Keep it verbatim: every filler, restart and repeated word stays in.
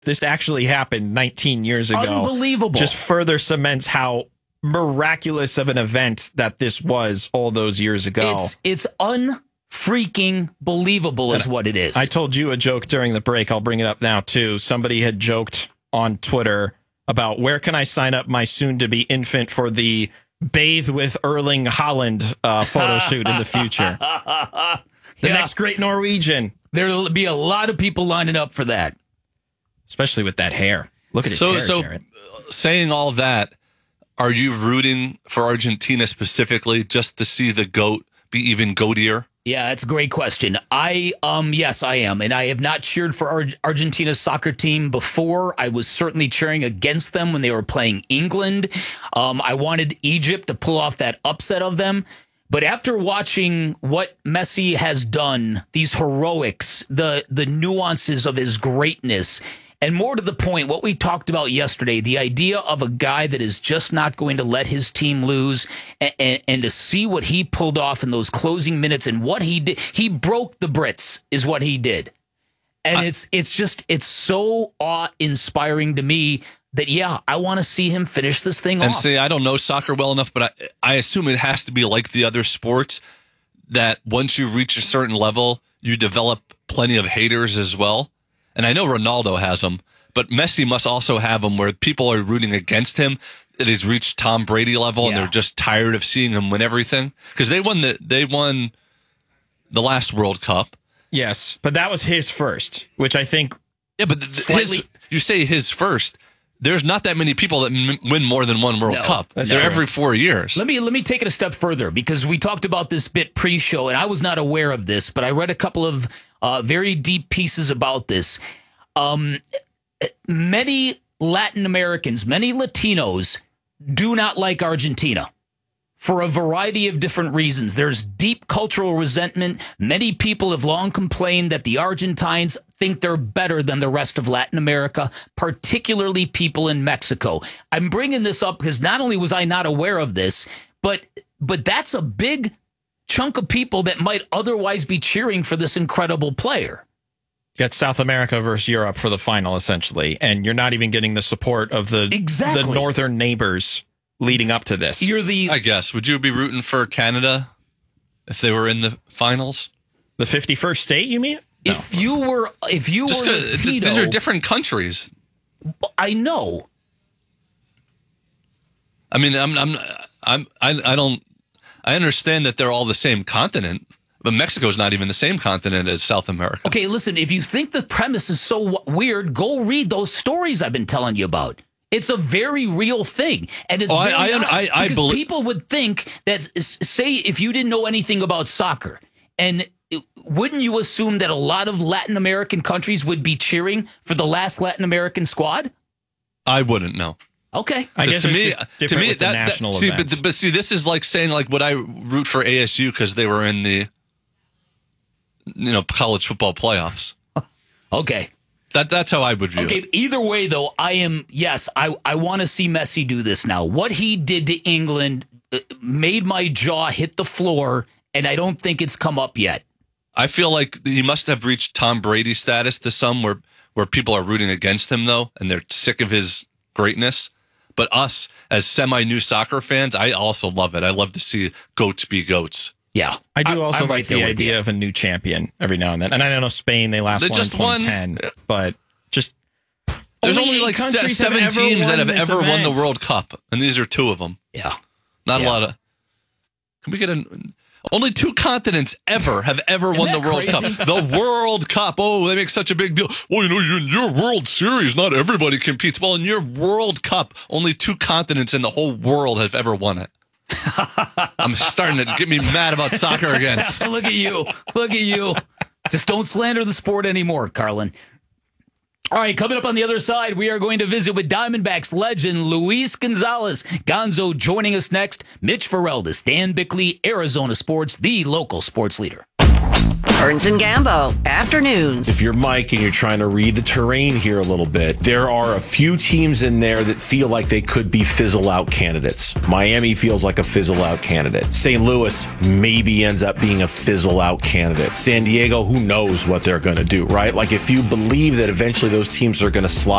this actually happened nineteen years ago. Unbelievable. Just further cements how miraculous of an event that this was all those years ago. It's, it's unfreaking believable is what it is. I told you a joke during the break. I'll bring it up now, too. Somebody had joked on Twitter about where can I sign up my soon-to-be infant for the bathe with Erling Haaland uh, photo shoot in the future. The Yeah. next great Norwegian. There'll be a lot of people lining up for that. Especially with that hair. Look at his so, hair, so Jared. saying all that, are you rooting for Argentina specifically just to see the GOAT be even goatier? Yeah, that's a great question. I, um, yes, I am. And I have not cheered for Ar- Argentina's soccer team before. I was certainly cheering against them when they were playing England. Um, I wanted Egypt to pull off that upset of them. But after watching what Messi has done, these heroics, the the nuances of his greatness, and more to the point, what we talked about yesterday, the idea of a guy that is just not going to let his team lose, and, and, and to see what he pulled off in those closing minutes and what he did. He broke the Brits is what he did. And I, it's it's just, it's so awe-inspiring to me that, yeah, I want to see him finish this thing and off. And see, I don't know soccer well enough, but I, I assume it has to be like the other sports, that once you reach a certain level, you develop plenty of haters as well. And I know Ronaldo has them, but Messi must also have them where people are rooting against him. That he's reached Tom Brady level, yeah. and they're just tired of seeing him win everything because they won the they won the last World Cup. Yes, but that was his first, which I think. Yeah, but th- slightly, his, you say his first. There's not that many people that m- win more than one World no, Cup. They're true. Every four years. Let me let me take it a step further because we talked about this bit pre-show, and I was not aware of this, but I read a couple of uh, very deep pieces about this. Um, many Latin Americans, many Latinos do not like Argentina for a variety of different reasons. There's deep cultural resentment. Many people have long complained that the Argentines think they're better than the rest of Latin America, particularly people in Mexico. I'm bringing this up because not only was I not aware of this, but but that's a big chunk of people that might otherwise be cheering for this incredible player. You got South America versus Europe for the final, essentially, and you're not even getting the support of the exactly. the northern neighbors leading up to this. You're the I guess. Would you be rooting for Canada if they were in the finals? The fifty-first state, you mean? No. If you were if you Just were Latino, these are different countries. I know. I mean, I'm I'm I'm I, I don't I understand that they're all the same continent. But Mexico's not even the same continent as South America. Okay, listen, if you think the premise is so w- weird, go read those stories I've been telling you about. It's a very real thing. And it's oh, very I, I, odd I, I because believe- people would think that, say, if you didn't know anything about soccer, and it, wouldn't you assume that a lot of Latin American countries would be cheering for the last Latin American squad? I wouldn't know. Okay. I guess to it's me, just different to me, with the that, national that, see, events. but, but see, this is like saying, like, would I root for A S U because they were in the, you know, college football playoffs? Okay. That that's how I would view okay, it. Okay, either way, though, I am, yes, I, I want to see Messi do this now. What he did to England made my jaw hit the floor, and I don't think it's come up yet. I feel like he must have reached Tom Brady status to some where, where people are rooting against him, though, and they're sick of his greatness. But us, as semi-new soccer fans, I also love it. I love to see GOATs be GOATs. Yeah. I do also I'm like right there the with idea you. of a new champion every now and then. And I know Spain, they last They one just in twenty ten, won. but just There's only only, eight like se- countries have seven ever teams that won have this ever won the event. World Cup, and these are two of them. Yeah. Not Yeah. a lot of... Can we get a... Only two continents ever have ever won the that World crazy? Cup. The World Cup. Oh, they make such a big deal. Well, you know, you- in your World Series, not everybody competes. Well, in your World Cup, only two continents in the whole world have ever won it. I'm starting to get me mad about soccer again. Look at you. Look at you. Just don't slander the sport anymore, Carlin. All right, coming up on the other side, we are going to visit with Diamondbacks legend Luis Gonzalez. Gonzo joining us next. Mitch Ferreldis, Dan Bickley, Arizona Sports, the local sports leader. Burns and Gambo, afternoons. If you're Mike and you're trying to read the terrain here a little bit, there are a few teams in there that feel like they could be fizzle-out candidates. Miami feels like a fizzle-out candidate. Saint Louis maybe ends up being a fizzle-out candidate. San Diego, who knows what they're going to do, right? Like, if you believe that eventually those teams are going to slide